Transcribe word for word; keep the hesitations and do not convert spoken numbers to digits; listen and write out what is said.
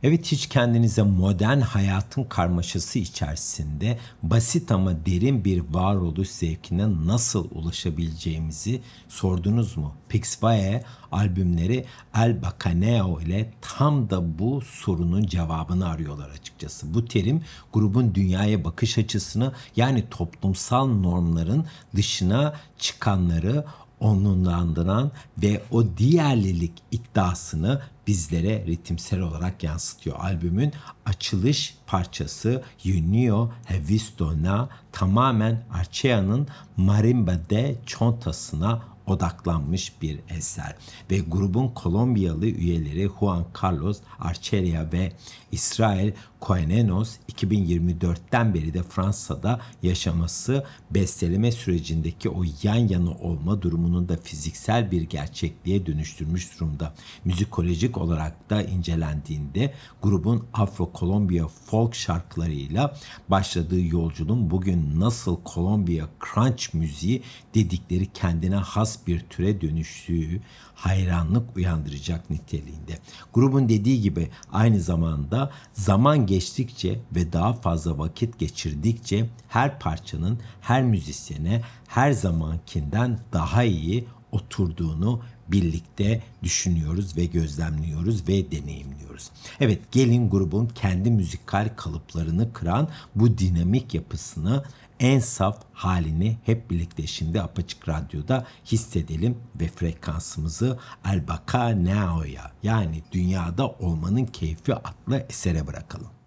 Evet, hiç kendinize modern hayatın karmaşası içerisinde basit ama derin bir varoluş zevkine nasıl ulaşabileceğimizi sordunuz mu? Pixvaye albümleri El Bacaneo ile tam da bu sorunun cevabını arıyorlar açıkçası. Bu terim grubun dünyaya bakış açısını, yani toplumsal normların dışına çıkanları onurlandıran ve o diğerlilik iddiasını bizlere ritimsel olarak yansıtıyor. Albümün açılış parçası Junio He Visto Na tamamen Archea'nın Marimba de Çontasına odaklanmış bir eser ve grubun Kolombiyalı üyeleri Juan Carlos Archea ve İsrail Koenenos iki bin yirmi dörtten beri de Fransa'da yaşaması besteleme sürecindeki o yan yana olma durumunu da fiziksel bir gerçekliğe dönüştürmüş durumda. Müzikolojik olarak da incelendiğinde grubun Afro-Kolombiya folk şarkılarıyla başladığı yolculuğun bugün nasıl Kolombiya crunch müziği dedikleri kendine has bir türe dönüştüğü hayranlık uyandıracak niteliğinde. Grubun dediği gibi aynı zamanda zaman geçtikçe ve daha fazla vakit geçirdikçe her parçanın her müzisyene her zamankinden daha iyi oturduğunu birlikte düşünüyoruz ve gözlemliyoruz ve deneyimliyoruz. Evet, gelin grubun kendi müzikal kalıplarını kıran bu dinamik yapısını, en saf halini hep birlikte şimdi Apaçık Radyo'da hissedelim ve frekansımızı El Bacaneo'ya, yani dünyada olmanın keyfi adlı esere bırakalım.